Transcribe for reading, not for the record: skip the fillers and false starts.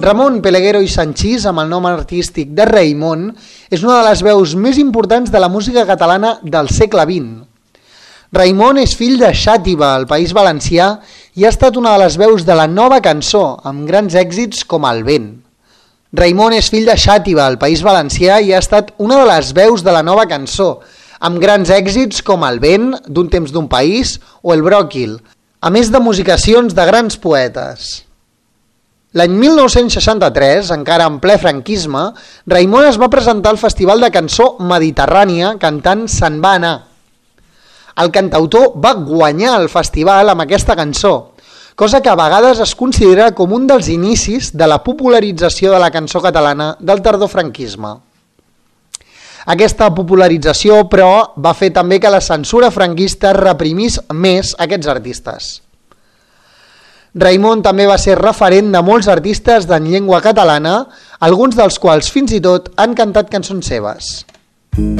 Ramon Pelegero i Sanchís, amb el nom artístic de Raimon, és una de les veus més importants de la música catalana del segle XX. Raimon és fill de Xàtiva, al País Valencià, i ha estat una de les veus de la nova cançó, amb grans èxits com El vent. Raimon és fill de Xàtiva, al País Valencià, i ha estat una de les veus de la nova cançó, amb grans èxits com El vent, D'un temps d'un país o El bròquil, a més de musicacions de grans poetes. L'any 1963, encara en ple franquisme, Raimon es va presentar al Festival de Cançó Mediterrània cantant Se'n va anar. El cantautor va guanyar el festival amb aquesta cançó, cosa que a vegades es considera com un dels inicis de la popularització de la cançó catalana del tardofranquisme. Aquesta popularització, però, va fer també que la censura franquista reprimís més aquests artistes. Raimon també va ser referent de molts artistes en llengua catalana, alguns dels quals fins i tot han cantat cançons seves.